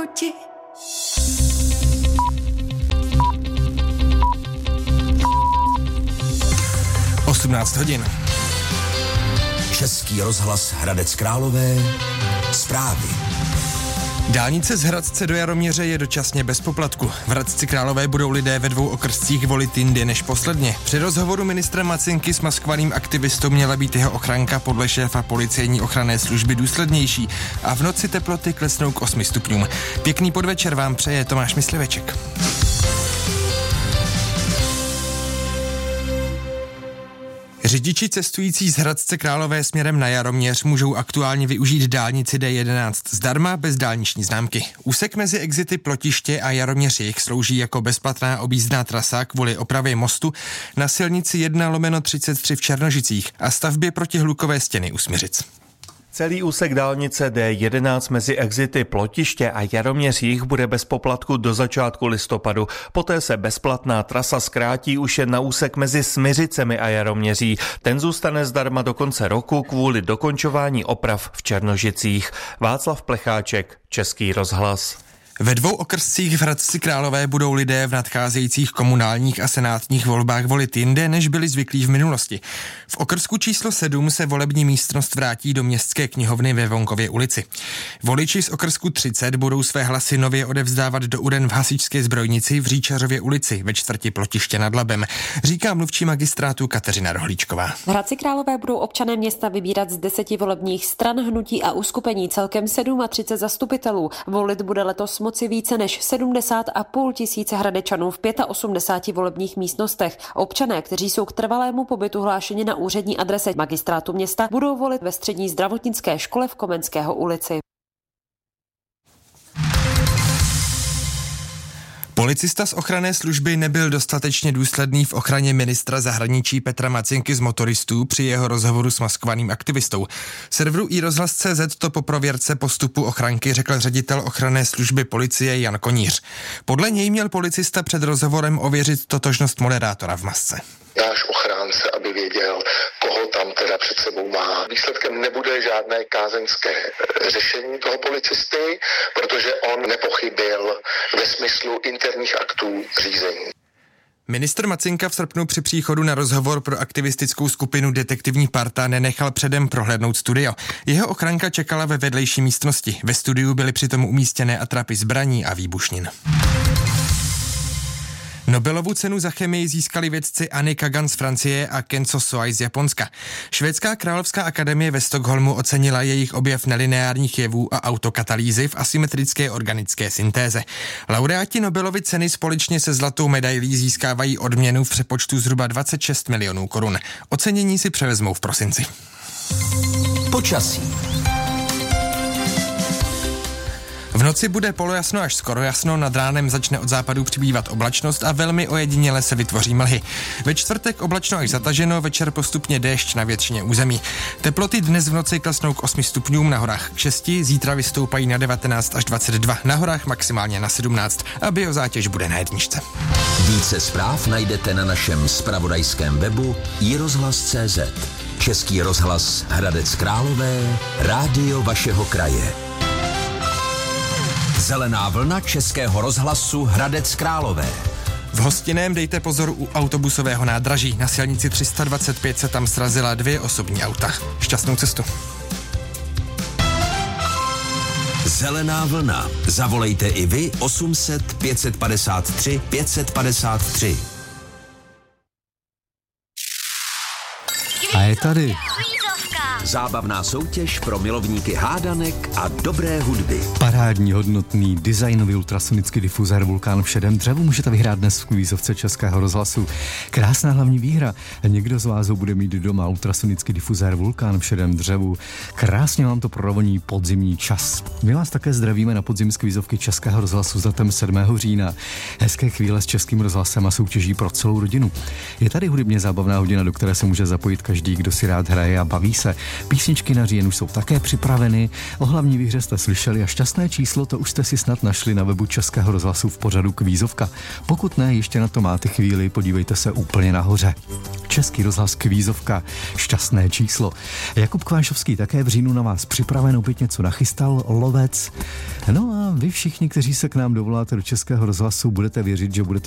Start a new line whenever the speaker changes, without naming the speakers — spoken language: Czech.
proti.
hodin.
Český rozhlas Hradec Králové. Zprávy.
Dálnice z Hradce do Jaroměře je dočasně bez poplatku. V Hradci Králové budou lidé ve 2 okrscích volit jindy než posledně. Při rozhovoru ministra Macinky s maskovaným aktivistou měla být jeho ochranka podle šéfa policejní ochranné služby důslednější a v noci teploty klesnou k 8 stupňům. Pěkný podvečer vám přeje Tomáš Mysliveček. Řidiči cestující z Hradce Králové směrem na Jaroměř můžou aktuálně využít dálnici D11 zdarma bez dálniční známky. Úsek mezi exity Plotiště a Jaroměř jich slouží jako bezplatná objízdná trasa kvůli opravě mostu na silnici 1/33 v Černožicích a stavbě protihlukové stěny u Smiřic.
Celý úsek dálnice D11 mezi exity Plotiště a Jaroměřích bude bez poplatku do začátku listopadu. Poté se bezplatná trasa zkrátí už jen na úsek mezi Smiřicemi a Jaroměří. Ten zůstane zdarma do konce roku kvůli dokončování oprav v Černožicích. Václav Plecháček, Český rozhlas.
Ve 2 okrscích v Hradci Králové budou lidé v nadcházejících komunálních a senátních volbách volit jinde, než byli zvyklí v minulosti. V okrsku číslo 7 se volební místnost vrátí do městské knihovny ve Vonkově ulici. Voliči z okrsku 30 budou své hlasy nově odevzdávat do uren v hasičské zbrojnici v Říčařově ulici ve čtvrti Plotiště nad Labem, říká mluvčí magistrátu Kateřina Rohlíčková.
V Hradci Králové budou občané města vybírat z 10 volebních stran, hnutí a uskupení, celkem 37 zastupitelů. Volit bude letos moci více než 70,5 tisíce Hradečanů v 85 volebních místnostech. Občané, kteří jsou k trvalému pobytu hlášeni na úřední adrese magistrátu města, budou volit ve střední zdravotnické škole v Komenského ulici.
Policista z ochranné služby nebyl dostatečně důsledný v ochraně ministra zahraničí Petra Macinky z motoristů při jeho rozhovoru s maskovaným aktivistou. Serveru iRozhlas.cz to po prověrce postupu ochranky řekl ředitel ochranné služby policie Jan Koníř. Podle něj měl policista před rozhovorem ověřit totožnost moderátora v masce.
Náš ochránce, aby věděl, koho tam teda před sebou má. Výsledkem nebude žádné kázeňské řešení toho policisty, protože on nepochybil ve smyslu interních aktů řízení.
Ministr Macinka v srpnu při příchodu na rozhovor pro aktivistickou skupinu Detektivní parta nenechal předem prohlédnout studio. Jeho ochranka čekala ve vedlejší místnosti. Ve studiu byly přitom umístěné atrapy zbraní a výbušnin. Nobelovu cenu za chemii získali vědci Annie Kagan z Francie a Kenzo Soai z Japonska. Švédská královská akademie ve Stockholmu ocenila jejich objev nelineárních jevů a autokatalýzy v asymetrické organické syntéze. Laureáti Nobelovy ceny společně se zlatou medailí získávají odměnu v přepočtu zhruba 26 milionů korun. Ocenění si převezmou v prosinci.
Počasí.
V noci bude polojasno až skoro jasno, nad ránem začne od západu přibývat oblačnost a velmi ojediněle se vytvoří mlhy. Ve čtvrtek oblačno až zataženo, večer postupně déšť na většině území. Teploty dnes v noci klesnou k 8 stupňům, na horách k 6, zítra vystoupají na 19 až 22, na horách maximálně na 17 a biozátěž bude na 1.
Více zpráv najdete na našem zpravodajském webu iRozhlas.cz. Český rozhlas Hradec Králové, rádio vašeho kraje. Zelená vlna Českého rozhlasu Hradec Králové.
V Hostinném dejte pozor u autobusového nádraží. Na silnici 325 se tam srazila 2 osobní auta. Šťastnou cestu.
Zelená vlna. Zavolejte i vy 800 553 553.
A je tady
Zábavná soutěž pro milovníky hádanek a dobré hudby.
parádní, hodnotný, designový ultrasonický difuzér Vulkán v šedém dřevu můžete vyhrát dnes v kvízovce Českého rozhlasu. Krásná hlavní výhra. Někdo z vás ho bude mít doma, ultrasonický difuzér Vulkán v šedém dřevu. Krásně vám to provoní podzimní čas. My vás také zdravíme na podzim z kvízovky Českého rozhlasu s datem 7. října. Hezké chvíle s Českým rozhlasem a soutěží pro celou rodinu. Je tady hudebně zábavná hodina, do které se může zapojit každý, kdo si rád hraje a baví se. Písničky na říjen už jsou také připraveny. O hlavní výhře jste slyšeli a šťastné číslo to už jste si snad našli na webu Českého rozhlasu v pořadu Kvízovka. Pokud ne, ještě na to máte chvíli, podívejte se úplně nahoře. Český rozhlas Kvízovka, šťastné číslo. Jakub Kvášovský také v říjnu na vás připraven, opět něco nachystal, lovec. No a vy všichni, kteří se k nám dovoláte do Českého rozhlasu, budete věřit, že budete